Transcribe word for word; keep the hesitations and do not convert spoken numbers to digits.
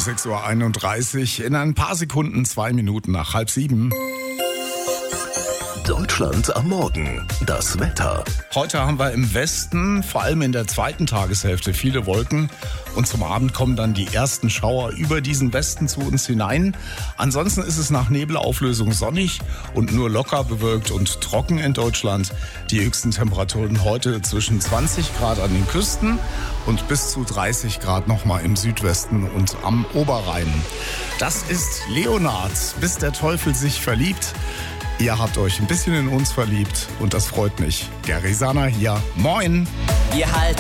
sechs Uhr einunddreißig, in ein paar Sekunden, zwei Minuten nach halb sieben. Deutschland am Morgen. Das Wetter. Heute haben wir im Westen, vor allem in der zweiten Tageshälfte, viele Wolken. Und zum Abend kommen dann die ersten Schauer über diesen Westen zu uns hinein. Ansonsten ist es nach Nebelauflösung sonnig und nur locker bewölkt und trocken in Deutschland. Die höchsten Temperaturen heute zwischen zwanzig Grad an den Küsten und bis zu dreißig Grad nochmal im Südwesten und am Oberrhein. Das ist Leonard, bis der Teufel sich verliebt. Ihr habt euch ein bisschen in uns verliebt und das freut mich. Gary Sanner hier. Moin! Wir halten